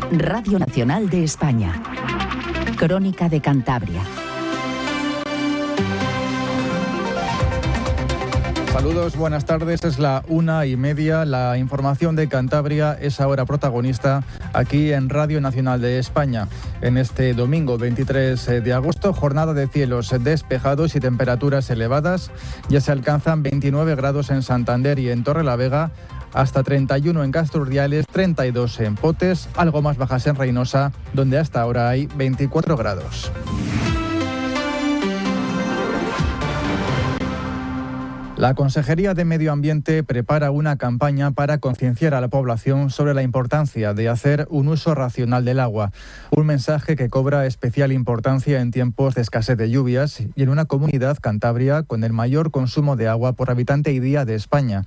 Radio Nacional de España. Crónica de Cantabria. Saludos, buenas tardes, es la 1:30. La información de Cantabria es ahora protagonista aquí en Radio Nacional de España. En este domingo 23 de agosto, jornada de cielos despejados y temperaturas elevadas. Ya se alcanzan 29 grados en Santander y en Torrelavega, hasta 31 en Castro Urdiales, 32 en Potes, algo más bajas en Reynosa, donde hasta ahora hay 24 grados. La Consejería de Medio Ambiente prepara una campaña para concienciar a la población sobre la importancia de hacer un uso racional del agua. Un mensaje que cobra especial importancia en tiempos de escasez de lluvias y en una comunidad, Cantabria, con el mayor consumo de agua por habitante y día de España,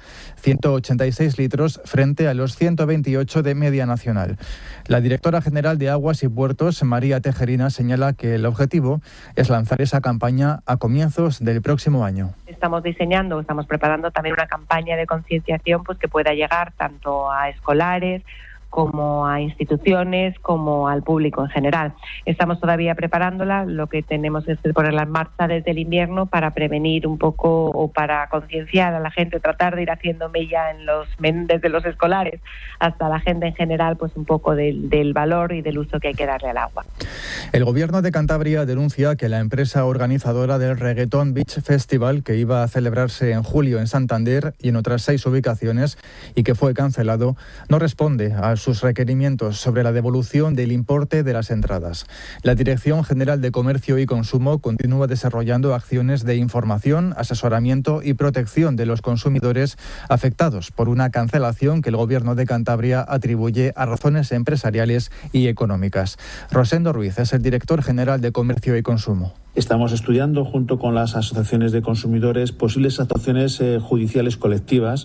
186 litros frente a los 128 de media nacional. La directora general de Aguas y Puertos, María Tejerina, señala que el objetivo es lanzar esa campaña a comienzos del próximo año. Estamos preparando también una campaña de concienciación pues que pueda llegar tanto a escolares como a instituciones, como al público en general. Estamos todavía preparándola, lo que tenemos es ponerla en marcha desde el invierno para prevenir un poco o para concienciar a la gente, tratar de ir haciendo mella desde los escolares hasta la gente en general, pues un poco del valor y del uso que hay que darle al agua. El Gobierno de Cantabria denuncia que la empresa organizadora del Reggaeton Beach Festival, que iba a celebrarse en julio en Santander y en otras 6 ubicaciones y que fue cancelado, no responde a sus requerimientos sobre la devolución del importe de las entradas. La Dirección General de Comercio y Consumo continúa desarrollando acciones de información, asesoramiento y protección de los consumidores afectados por una cancelación que el Gobierno de Cantabria atribuye a razones empresariales y económicas. Rosendo Ruiz es el director general de Comercio y Consumo. Estamos estudiando, junto con las asociaciones de consumidores, posibles actuaciones judiciales colectivas,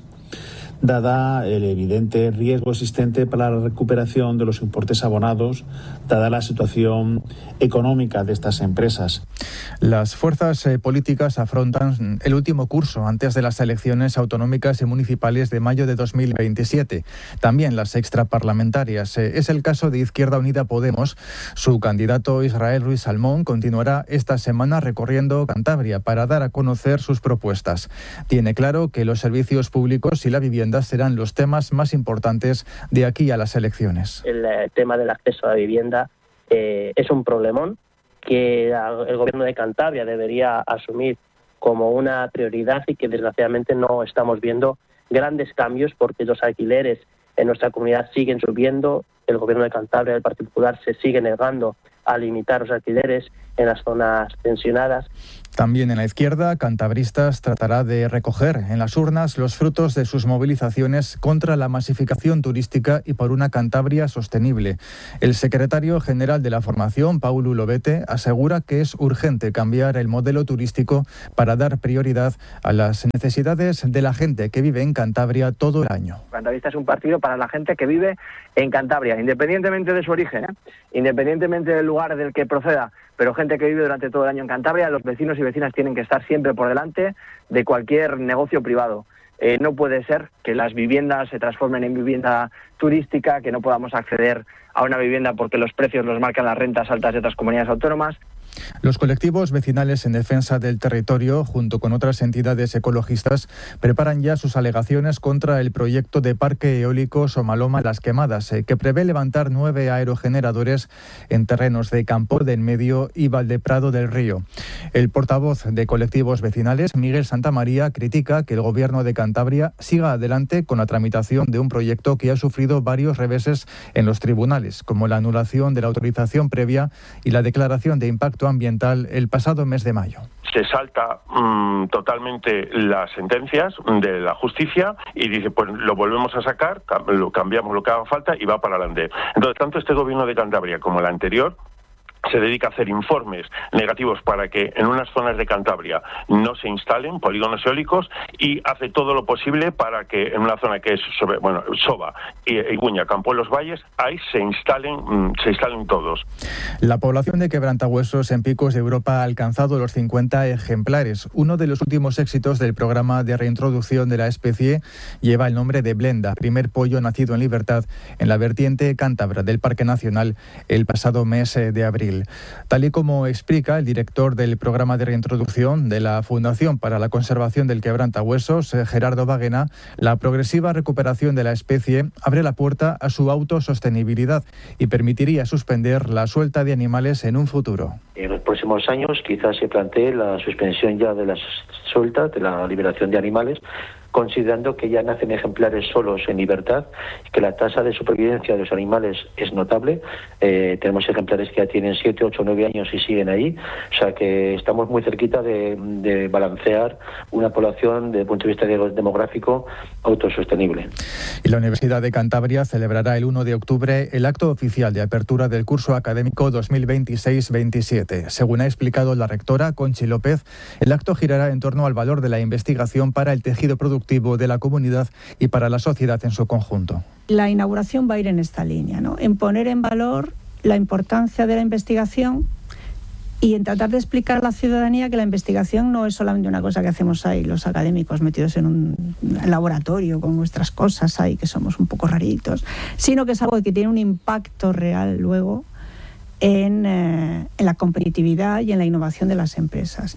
dada el evidente riesgo existente para la recuperación de los importes abonados, dada la situación económica de estas empresas. Las fuerzas políticas afrontan el último curso antes de las elecciones autonómicas y municipales de mayo de 2027. También las extraparlamentarias. Es el caso de Izquierda Unida Podemos. Su candidato Israel Ruiz Salmón continuará esta semana recorriendo Cantabria para dar a conocer sus propuestas. Tiene claro que los servicios públicos y la vivienda serán los temas más importantes de aquí a las elecciones. El tema del acceso a la vivienda es un problemón que el Gobierno de Cantabria debería asumir como una prioridad y que desgraciadamente no estamos viendo grandes cambios porque los alquileres en nuestra comunidad siguen subiendo. El Gobierno de Cantabria, el Partido Popular, se sigue negando a limitar los alquileres en las zonas tensionadas. También en la izquierda, Cantabristas tratará de recoger en las urnas los frutos de sus movilizaciones contra la masificación turística y por una Cantabria sostenible. El secretario general de la formación, Paulo Lobete, asegura que es urgente cambiar el modelo turístico para dar prioridad a las necesidades de la gente que vive en Cantabria todo el año. Cantabrista es un partido para la gente que vive en Cantabria, independientemente de su origen, independientemente del lugar del que proceda, pero gente que vive durante todo el año en Cantabria. Los vecinos y vecinas tienen que estar siempre por delante de cualquier negocio privado. No puede ser que las viviendas se transformen en vivienda turística, que no podamos acceder a una vivienda porque los precios los marcan las rentas altas de otras comunidades autónomas. Los colectivos vecinales en defensa del territorio, junto con otras entidades ecologistas, preparan ya sus alegaciones contra el proyecto de parque eólico Somaloma-Las Quemadas, que prevé levantar 9 aerogeneradores en terrenos de Campor del Medio y Valdeprado del Río. El portavoz de colectivos vecinales, Miguel Santamaría, critica que el Gobierno de Cantabria siga adelante con la tramitación de un proyecto que ha sufrido varios reveses en los tribunales, como la anulación de la autorización previa y la declaración de impacto ambiental el pasado mes de mayo. Se salta totalmente las sentencias de la justicia y dice, pues lo volvemos a sacar, lo cambiamos lo que haga falta y va para adelante. Entonces, tanto este Gobierno de Cantabria como el anterior se dedica a hacer informes negativos para que en unas zonas de Cantabria no se instalen polígonos eólicos, y hace todo lo posible para que en una zona que es Soba y Iguña, Campo de los Valles, ahí se instalen todos. La población de quebrantahuesos en Picos de Europa ha alcanzado los 50 ejemplares. Uno de los últimos éxitos del programa de reintroducción de la especie lleva el nombre de Blenda, primer pollo nacido en libertad en la vertiente cántabra del Parque Nacional el pasado mes de abril. Tal y como explica el director del programa de reintroducción de la Fundación para la Conservación del Quebrantahuesos, Gerardo Baguena, la progresiva recuperación de la especie abre la puerta a su autosostenibilidad y permitiría suspender la suelta de animales en un futuro. En los próximos años quizás se plantee la suspensión ya de la suelta, de la liberación de animales, considerando que ya nacen ejemplares solos en libertad, que la tasa de supervivencia de los animales es notable. Tenemos ejemplares que ya tienen 7, 8, 9 años y siguen ahí. O sea que estamos muy cerquita de balancear una población desde el punto de vista demográfico autosostenible. Y la Universidad de Cantabria celebrará el 1 de octubre el acto oficial de apertura del curso académico 2026-27. Según ha explicado la rectora Conchi López, el acto girará en torno al valor de la investigación para el tejido productivo de la comunidad y para la sociedad en su conjunto. La inauguración va a ir en esta línea, ¿no? En poner en valor la importancia de la investigación y en tratar de explicar a la ciudadanía que la investigación no es solamente una cosa que hacemos ahí los académicos metidos en un laboratorio con nuestras cosas ahí, que somos un poco raritos, sino que es algo que tiene un impacto real luego en la competitividad y en la innovación de las empresas.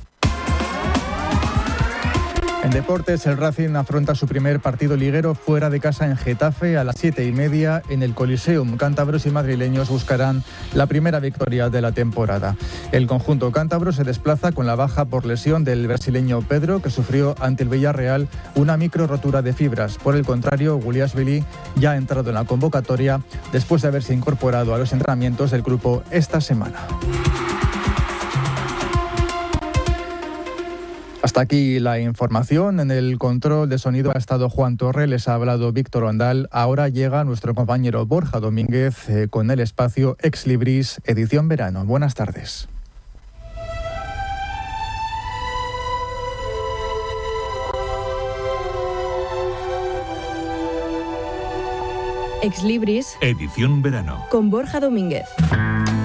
En deportes, el Racing afronta su primer partido liguero fuera de casa en Getafe a las 7:30 en el Coliseum. Cántabros y madrileños buscarán la primera victoria de la temporada. El conjunto cántabro se desplaza con la baja por lesión del brasileño Pedro, que sufrió ante el Villarreal una micro rotura de fibras. Por el contrario, Guliashvili ya ha entrado en la convocatoria después de haberse incorporado a los entrenamientos del grupo esta semana. Hasta aquí la información. En el control de sonido ha estado Juan Torre, les ha hablado Víctor Ondal. Ahora llega nuestro compañero Borja Domínguez con el espacio Ex Libris, edición verano. Buenas tardes. Ex Libris, edición verano, con Borja Domínguez.